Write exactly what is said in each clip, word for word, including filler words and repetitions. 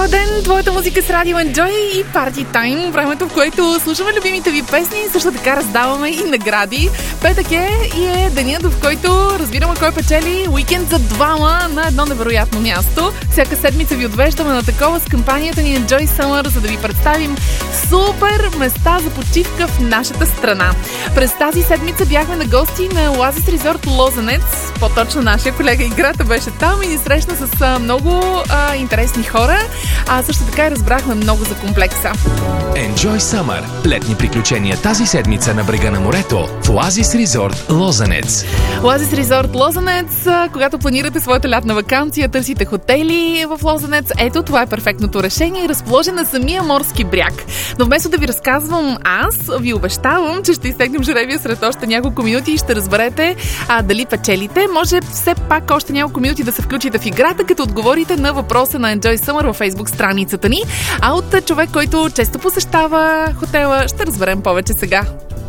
Цял ден твоята музика с радио Enjoy и Party Time, времето, в което слушаме любимите ви песни и също така раздаваме и награди. Петък е и е денят, в който разбираме кой печели уикенд за двама на едно невероятно място. Всяка седмица ви отвеждаме на такова с кампанията ни Enjoy Summer, за да ви представим супер места за почивка в нашата страна. През тази седмица бяхме на гости на Oasis Resort Лозенец. По-точно нашия колега Играта беше там и ни срещна с а, много а, интересни хора. А също така и разбрахме много за комплекса. Enjoy Summer. Летни приключения тази седмица на брега на морето в Oasis Resort Лозенец. Oasis Resort Лозенец, когато планирате своята лятна ваканция, търсите хотели в Лозенец, ето това е перфектното решение, разположен на самия морски бряг. Но вместо да ви разказвам аз, ви обещавам, че ще изтегнем жребия сред още няколко минути и ще разберете а, дали печелите. Може все пак още няколко минути да се включите в играта, като отговорите на въпроса на Enjoy Summer във Facebook страницата ни. А от човек, който често посещава хотела, ще разберем повече сега.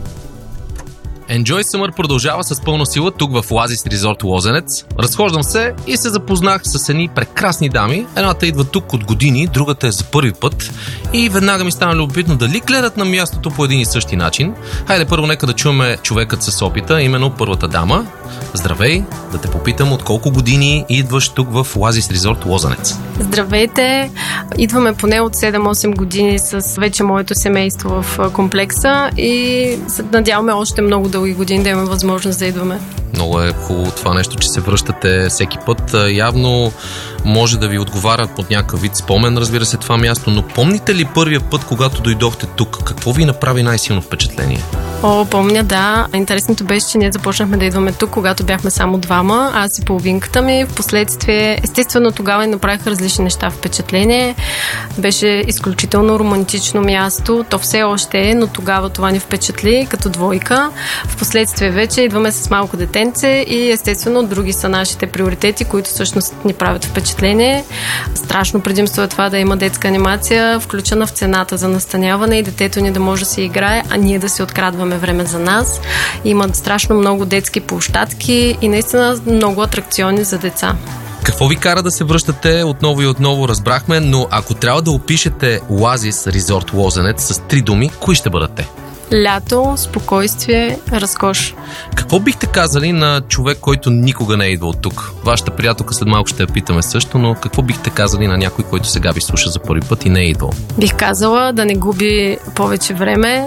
Enjoy Summer продължава с пълна сила тук в Oasis Resort Лозенец. Разхождам се и се запознах с едни прекрасни дами. Едната идва тук от години, другата е за първи път. И веднага ми стана любопитно дали гледат на мястото по един и същи начин. Хайде първо нека да чуем човекът с опита, именно първата дама. Здравей, да те попитам от колко години идваш тук в Oasis Resort Лозенец? Здравейте, идваме поне от седем-осем години с вече моето семейство в комплекса и се надяваме още много дълги години да имаме възможност да идваме. Много е хубаво това нещо, че се връщате всеки път. Явно може да ви отговаря под някакъв вид спомен, разбира се, това място, но помните ли първия път, когато дойдохте тук? Какво ви направи най-силно впечатление? О, помня, да. Интересното беше, че ние започнахме да идваме тук, когато бяхме само двама, аз и половинката ми. Впоследствие, естествено, тогава ни направиха различни неща впечатление. Беше изключително романтично място. То все още е, но тогава това ни впечатли като двойка. Впоследствие вече идваме с малко детенце и естествено други са нашите приоритети, които всъщност ни правят впечатление. Страшно предимство е това да има детска анимация, включена в цената за настаняване и детето ни да може да се играе, а ние да се открадваме време за нас. Имат страшно много детски площадки и наистина много атракциони за деца. Какво ви кара да се връщате отново и отново, разбрахме, но ако трябва да опишете Oasis Resort Лозенец с три думи, кои ще бъдат те? Лято, спокойствие, разкош. Какво бихте казали на човек, който никога не е идвал тук? Вашата приятелка след малко ще я питаме също, но какво бихте казали на някой, който сега ви слуша за първи път и не е идвал? Бих казала да не губи повече време,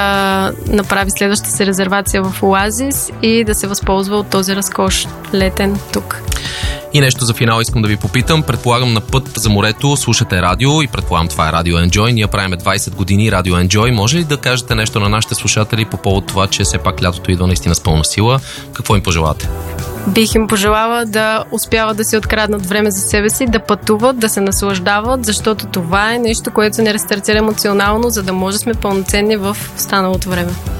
да направи следващата си резервация в Oasis и да се възползва от този разкош летен тук. И нещо за финал искам да ви попитам. Предполагам на път за морето слушате радио и предполагам това е Радио Enjoy. Ние правим двайсет години Радио Enjoy. Може ли да кажете нещо на нашите слушатели по повод това, че все пак лятото идва наистина с пълна сила? Какво им пожелавате? Бих им пожелала да успяват да си откраднат време за себе си, да пътуват, да се наслаждават, защото това е нещо, което ни рестартира емоционално, за да може да сме пълноценни в останалото време.